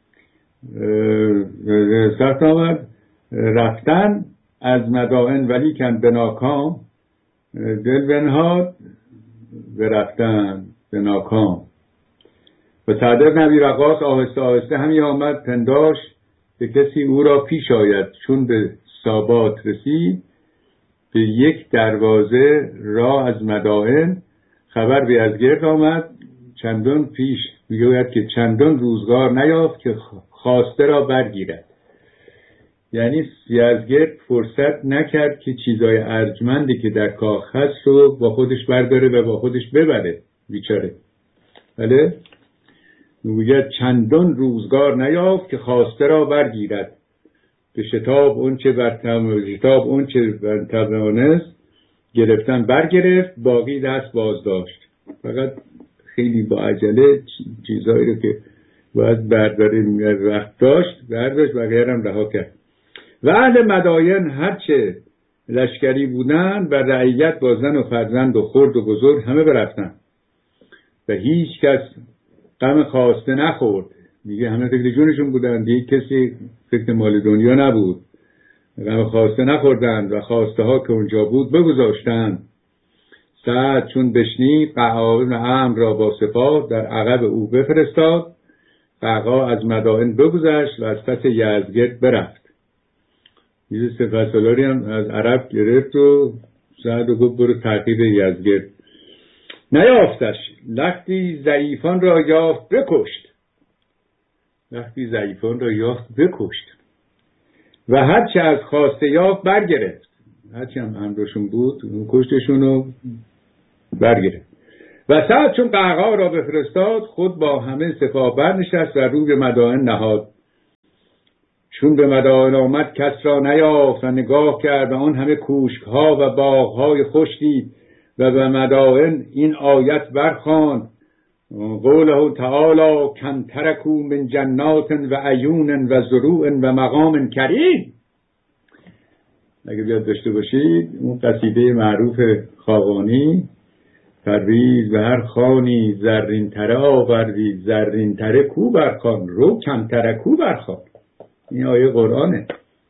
سخت آمد رفتن از مدائن، ولی کن به ناکام دل بنهاد و رفتن به ناکام. و سعد نبی وقاص آهسته آهسته همی آمد پنداشت به کسی او را پیش آید. چون به سابات رسید به یک دروازه راه از مدائن خبر به یزدگرد آمد. چندان پیش میگوید که چندان روزگار نیافت که خواسته را برگیرد. یعنی یزدگرد فرصت نکرد که چیزای ارجمندی که در کاخ هست رو با خودش برداره و با خودش ببره بیچاره. بله. میگوید چندان روزگار نیافت که خواسته را برگیرد. به شتاب اون چه برتوانست گرفتن برگرفت، باقی دست باز داشت. فقط خیلی با عجله چیزایی رو که باید برداریم وقت داشت برداشت، بقیه هم رها کرد. و اهل مدائن هرچه لشکری بودن و رعیت با زن و فرزند و خرد و بزرگ همه برفتن و هیچ کس غم خواسته نخورد. میگه همه فکر جونشون بودن، دیگه کسی فکر مال دنیا نبود. غم خواسته نخوردند و خواسته ها که اونجا بود بگذاشتند. سعد چون بشنید قعقاع بن عمرو را با سپاه در عقب او بفرستاد. قعقاع از مدائن بگذشت و از پس یزدگرد برفت. یه سپهسالاری هم از عرب گرفت و سعد گفت برو تعقیب یزدگرد. نیافتش. لختی ضعیفان را یافت بکشت. و هرچه از خواسته یافت برگرفت. هرچی هم همراهشون بود اون کشتشون رو برگرفت. و سعد چون قعقاع را بفرستاد خود با همه سپاه برنشست و رو به مدائن نهاد. چون به مدائن آمد کس را نیافت و نگاه کرد و آن همه کوشک‌ها و باغ‌های خوش دید و به مدائن این آیت برخواند: قوله تعالی کم ترکوا من جنات و عیون و زروع و مقام کریم. اگه بیاد داشته باشید اون قصیده معروف خاقانی: پرویز به هر خانی زرین تره آوردی، زرین تره کو برخوان، رو کم تره کو برخوان. این آیه قرآنه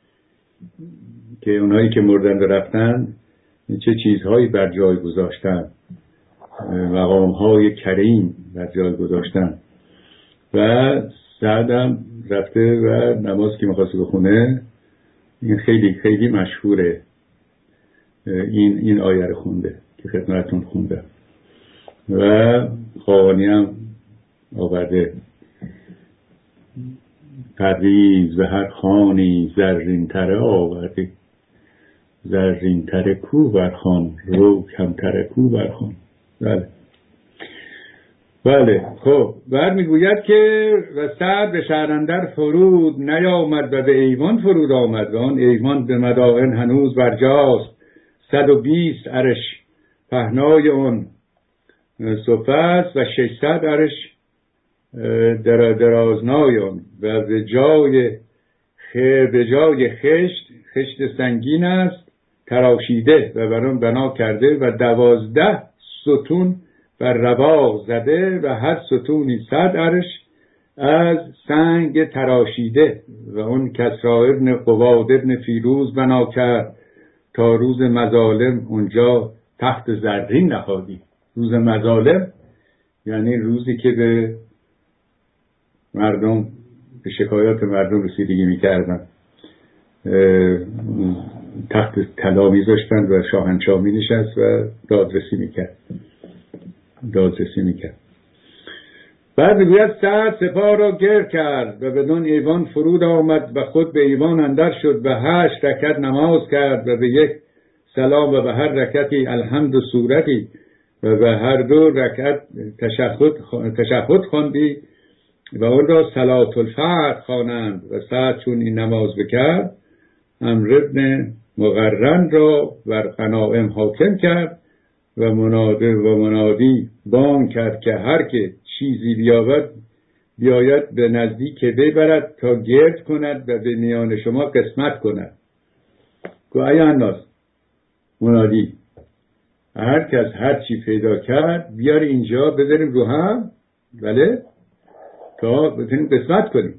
که اونایی که مردن و رفتن چه چیزهایی بر جای گذاشتن، مقامهای کریم بر جای گذاشتن. و سعدم رفته و نماز که میخواسته بخونه این خیلی خیلی مشهوره، این آیه رو خونده که خدمتتون خونده و خاقانی هم آورده: پرویز به هر خانی زرین تره آوردی، زرین تره کو برخوان، رو کم تره کو برخوان. بله خب بعد میگوید که و سعد به شهر اندر فرود نیامد و به ایوان فرود آمد و آن ایوان به مدائن هنوز برجاست. 120 عرش پهنای اون صفه است و 600 عرش درازنای اون و به جای خشت سنگین است تراشیده و بر آن بنا کرده و 12 ستون بر رواق زده و هر ستونی 100 عرش از سنگ تراشیده و اون کسری ابن قواد ابن فیروز بنا کرد تا روز مظالم اونجا تخت زرین نهادی. روز مظالم یعنی روزی که به مردم به شکایات مردم رسیدگی میکردن، تخت طلا میذاشتن و شاهنشاه مینشست و دادرسی میکرد. بعد میگوید سعد سپاه را گرد کرد و بدون ایوان فرود آمد و خود به ایوان اندر شد و 8 رکعت نماز کرد و به 1 سلام و به هر رکعتی الحمد و سورتی و به هر 2 رکعت تشهد خواندی و اون را صلات الفرد خوانند. و سعد چون این نماز بکرد عمرو بن مقرن را بر غنایم حاکم کرد و منادی بانگ کرد که هر که چیزی بیاید به نزدیک ببرد تا گرد کند و به میان شما قسمت کند. گویا الناس منادی هر کس هر چی پیدا کرد بیار اینجا بذاریم رو هم، بله، تا بتونیم قسمت کنیم.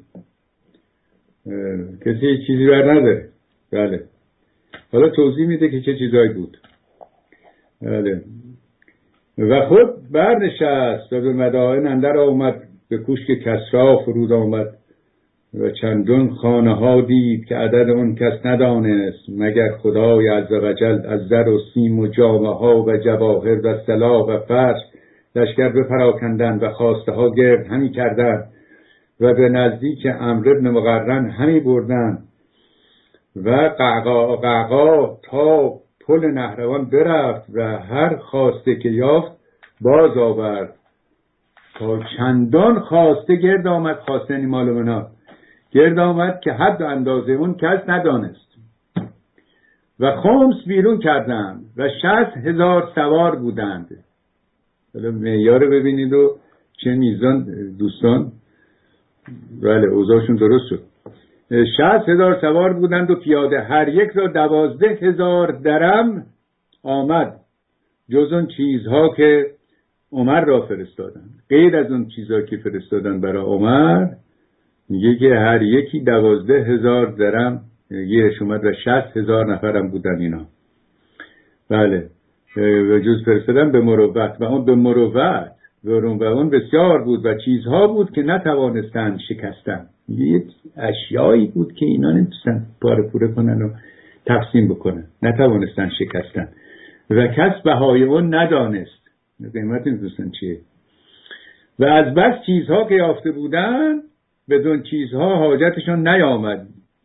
کسی چیزی بر نداره. بله حالا توضیح میده که چه چیزایی بود. بله و خود برنشست و به مدائن اندر آمد، به کوشک کسری فرود آمد و چندون خانه ها دید که عدد اون کس ندانست مگر خدای عزوجل. از زر و سیم و جامه ها و جواهر و سلاح و فرش لشکر بپراکندند و خواسته ها گرد همی کردند و به نزدیک عمرو بن مقرن همی بردند و قعقاع تا پل نهروان برفت و هر خواسته که یافت باز آورد تا چندان خواسته گرد آمد. خواسته یعنی مال و منا گرد آمد که حد و اندازه اون کس ندانست. و خمس بیرون کردند و 60,000 سوار بودند. حالا معیار ببینید و چه میزان دوستان. بله اوضاعشون درست شد. 60,000 سوار بودند و پیاده، هر یک را 12,000 درم آمد جز اون چیزها که عمر را فرستادند. غیر از اون چیزها که فرستادن برای عمر میگه که هر یکی 12,000 درم یهش اومد و 60,000 نفرم بودن اینا. بله و جز فرستادن به مروت و اون به مروت و اون بسیار بود و چیزها بود که نتوانستند شکستن. یه اشیایی بود که اینا نمیتونستن پاره پوره کنن و تقسیم بکنن، نتوانستن شکستن و کس بهای اون ندانست قیمت نمیتونستن چیه. و از بس چیزها که یافته بودن بدون چیزها حاجتشان نیامد.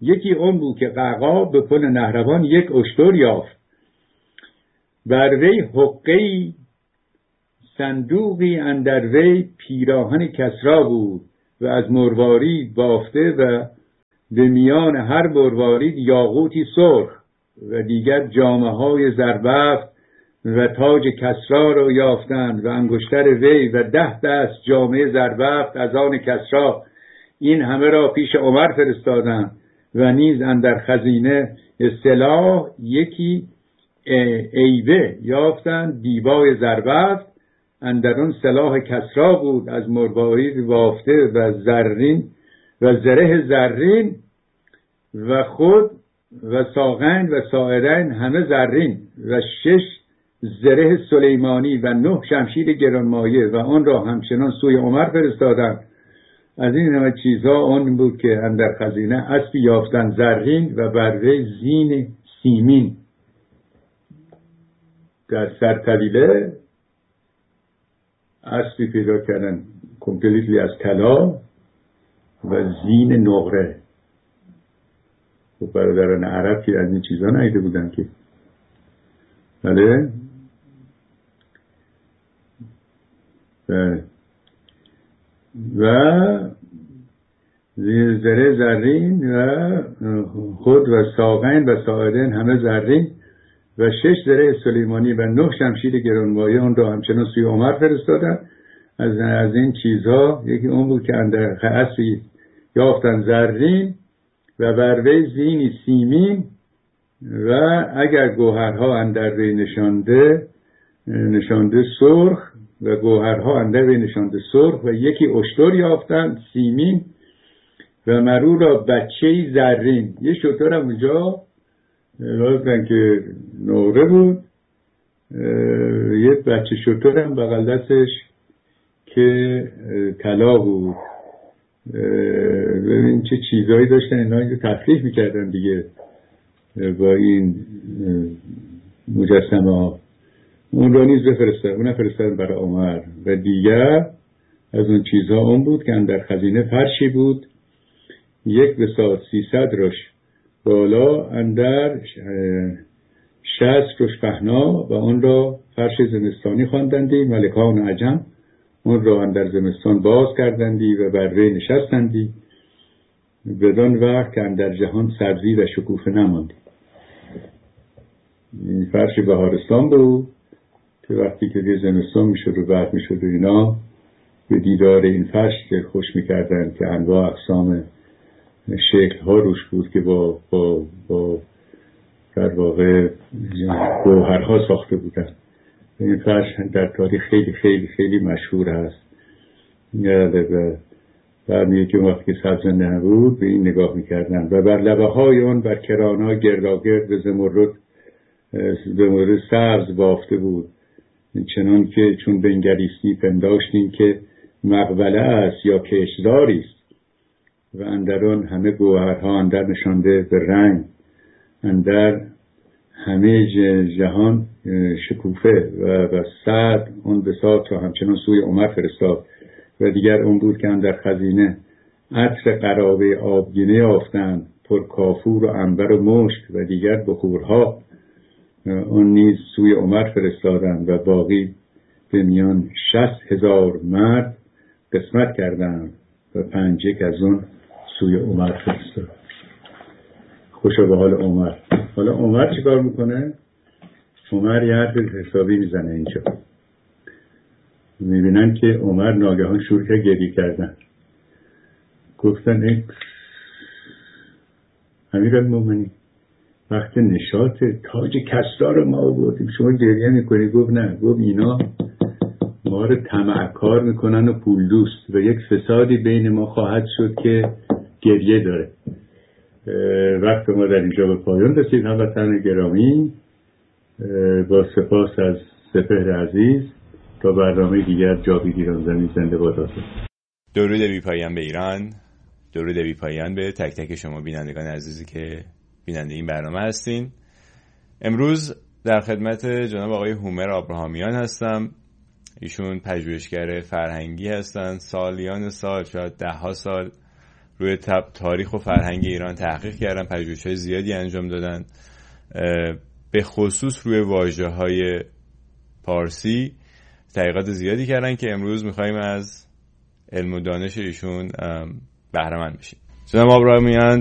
یکی اون بود که قعقا به پل نهروان یک اشتر یافت. بر وی حقه‌ای صندوقی اندر وی پیراهن کسری بود و از مروارید بافته و به میان هر مروارید یاقوتی سرخ و دیگر جامه‌های زربفت و تاج کسری را یافتند و انگشتر وی و 10 دست جامه زربفت از آن کسری. این همه را پیش عمر فرستادند و نیز اندر خزینه سلاح یکی ایوه یافتند دیبای زربفت، اندرون سلاح کسری بود از مروارید بافته و زرین و زره زرین و خود و ساقین و ساعدین همه زرین و 6 زره سلیمانی و 9 شمشیر گرانمایه و آن را همچنان سوی عمر فرستادند. از این همه چیزها آن بود که اندر خزینه اسبی یافتند زرین و بر وی زین سیمین در سرطویله اسبی پیدا کردن کمپلیتلی از طلا و زین نقره. و برادران عرب که از این چیزها ندیده بودن که بله. و زره زرین و خود و ساقین و ساعدین همه زرین و 6 زره سلیمانی و 9 شمشیر گرانمایه اون را همچنان سوی عمر فرستادن. از این چیزها یکی اون بود که اندر اسبی یافتن زرین و بر وی زینی سیمین و اگر گوهرها اندر وی نشانده سرخ و گوهرها اندر وی نشانده سرخ و یکی اشتر یافتند سیمین و مرو را بچه‌ای زرین. یه شتر هم اونجا راستن که نوره بود، یه بچه شتر هم بغل دستش که طلا بود. ببین چه چیزایی داشتن اینا، اینجا تفریح میکردن دیگه با این مجسمه ها. اون را نیز فرستادن برای عمر. و دیگر از اون چیزها اون بود که اندر خزینه فرشی بود 1 بساط 300 رش بالا اندر 60 رش پهنا و اون را فرش زمستانی خواندندی. ملکان عجم اون را اندر زمستان باز کردندی و بر وی نشستندی بدان وقت که اندر جهان سبزی و شکوفه نماندی. این فرش بهارستان بود که وقتی که زمستان میشد و برف میشد و اینا به دیدار این فرش که خوش میکردن که انواع اقسام شکل ها روش بود که با در واقع گوهرها ساخته بودن. این فرش در تاریخ خیلی خیلی خیلی مشهور هست. و میگه که وقتی که سبز نبود به این نگاه میکردن و بر لبه های اون بر کرانه گرداگرد به زمرد سبز بافته بود، چنان که چون بنگریستی پنداشتیم که مقبله است یا کشداری است و اندرون همه گوهرها اندر نشانده به رنگ اندر همه جهان شکوفه و صد اون بساط را همچنان سوی عمر فرستاد. و دیگر اون بود که اندر خزینه عطر قرابه آبگینه یافتند پر کافور و عنبر و مشک و دیگر بخورها اون نیز سوی عمر فرستادند و باقی به میان 60,000 مرد قسمت کردند و 5 از اون سوی عمر فرستاد. خوشا به حال عمر. حالا عمر چی کار میکنه؟ عمر یه حرف حسابی میزنه اینجا. میبینن که عمر ناگهان شروع کرد گریه کردن. گفتن ای امیرالمومنین وقت نشاط تاج کسری رو ما آوردیم شما گریه میکنی؟ گفت نه. گفت اینا ما رو طمعکار میکنن و پول دوست و یک فسادی بین ما خواهد شد که گریه داره. وقت ما در اینجا به پایان رسید. هموطنان گرامی، با سپاس از سپهر عزیز تا برنامه دیگر جاوید ایران زمین زنده باد. درود بی پایان به ایران، درود بی پایان به تک تک شما بینندگان عزیزی که بیننده این برنامه هستین. امروز در خدمت جناب آقای هومر آبراهامیان هستم. ایشون پژوهشگر فرهنگی هستند. سالیان سال، شاید 10 سال روی تاریخ و فرهنگ ایران تحقیق کردن، پژوهش‌های زیادی انجام دادن، به خصوص روی واژه‌های پارسی تحقیقات زیادی کردن که امروز می‌خوایم از علم و دانش ایشون بهره مند بشیم. جناب آبرامیان